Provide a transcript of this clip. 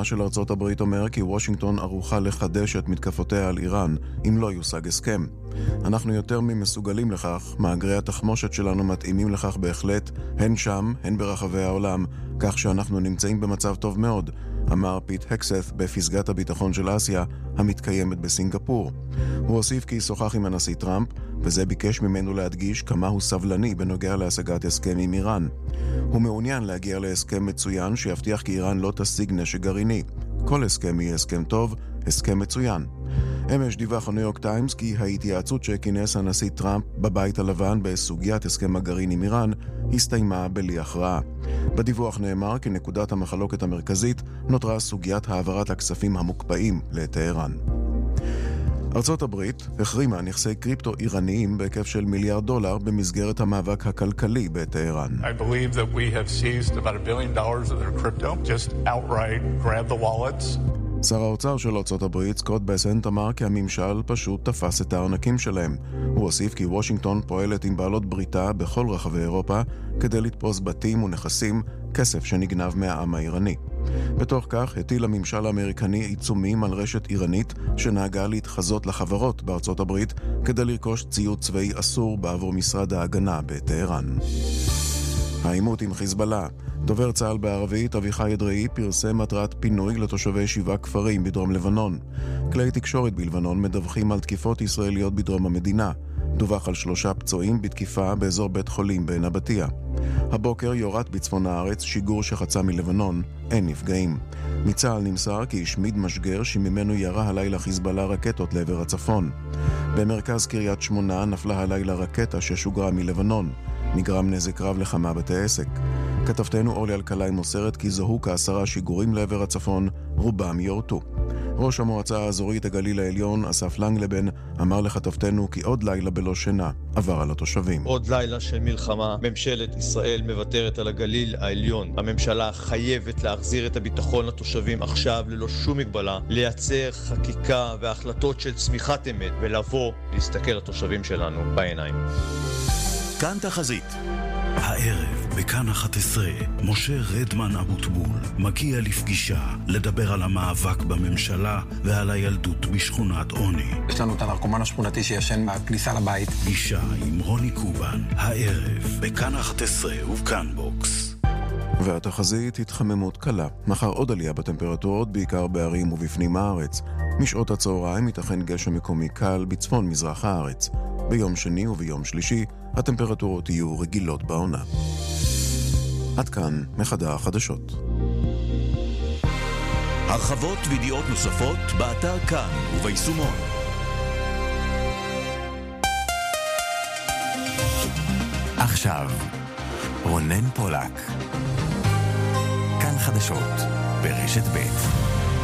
של ארצות הברית אומר כי וושינגטון ערוכה לחדש את מתקפותיה על איראן אם לא יושג הסכם. אנחנו יותר ממסוגלים לכך, מאגרי התחמושת שלנו מתאימים לכך בהחלט, הן שם, הן ברחבי העולם, כך שאנחנו נמצאים במצב טוב מאוד, אמר פיט הקסת בפסגת הביטחון של אסיה המתקיימת בסינגפור. הוא הוסיף כי שוחח עם הנשיא טראמפ, וזה ביקש ממנו להדגיש כמה הוא סבלני בנוגע להשגת הסכם עם איראן. הוא מעוניין להגיע להסכם מצוין שיבטיח כי איראן לא תשיג נשק גרעיני. כל הסכם יהיה הסכם טוב, הסכם מצוין. אמש דיווח הניו יורק טיימס כי ההתייעצות שכינס הנשיא טראמפ בבית הלבן בסוגיית הסכם הגרעין עם איראן הסתיימה בלי הכרעה. בדיווח נאמר כי נקודת המחלוקת המרכזית נותרה סוגיית העברת הכספים המוקפאים לטהרן. ארצות הברית החרימה נכסי קריפטו איראניים בהיקף של $1 מיליארד במסגרת המאבק הכלכלי בטהרן. I believe that we have seized about $1 billion of their crypto. Just outright grab the wallets. שר האוצר של ארצות הברית, סקוט בסנט, אמר כי הממשל פשוט תפס את הארנקים שלהם. הוא הוסיף כי וושינגטון פועלת עם בעלות בריתה בכל רחבי אירופה כדי לתפוס בתים ונכסים, כסף שנגנב מהעם האיראני. בתוך כך הטיל הממשל האמריקני עיצומים על רשת איראנית שנהגה להתחזות לחברות בארצות הברית כדי לרכוש ציוד צבאי אסור בעבור משרד ההגנה בטהרן. העימות עם חיזבאללה. דובר צה"ל בערבית אביחי אדרעי פרסם מטרת פינוי לתושבי 7 כפרים בדרום לבנון. כלי תקשורת בלבנון מדווחים על תקיפות ישראליות בדרום המדינה. דווח על 3 פצועים בתקיפה באזור בית חולים בנבטיה. הבוקר יורת בצפון הארץ שיגור שחצה מלבנון, אין נפגעים. מצה"ל נמסר כי השמיד משגר שממנו ירה הלילה חיזבאללה רקטות לעבר הצפון. במרכז קריית שמונה נפלה הלילה רקטה ששוגרה מלבנון. נגרם נזק רב לכמה בתי עסק. כתבתנו אורלי אלקלעי מוסרת כי זוהו כ10 שיגורים לעבר הצפון, רובם יורטו. ראש המועצה האזורית הגליל העליון, אסף לנגלבן, אמר לכתבתנו כי עוד לילה בלא שינה עבר על התושבים. עוד לילה של מלחמה, ממשלת ישראל מוותרת על הגליל העליון. הממשלה חייבת להחזיר את הביטחון לתושבים עכשיו ללא שום מגבלה, לייצר חקיקה והחלטות של צמיחת אמת ולבוא להסתכל לתושבים שלנו בעיניים. כאן תחזית. הערב בכאן 11 משה רדמן אבוטבול מגיע לפגישה לדבר על המאבק בממשלה ועל הילדות בשכונת עוני. יש לנו את הנרקומן השכונתי שישן מהכניסה לבית. פגישה עם רוני קובן הערב בכאן 11 ובכאן בוקס. והתחזית התחממות קלה. מחר עוד עלייה בטמפרטורות בעיקר בערים ובפנים הארץ. משעות הצהריים ייתכן גשם מקומי קל בצפון מזרח הארץ. ביום שני וביום שלישי הטמפרטורות יהיו רגילות בעונה. עד כאן מחדר החדשות. הרחבות וידיעות נוספות באתר כאן וביישומון. עכשיו רונן פולק, כאן חדשות ברשת ב'.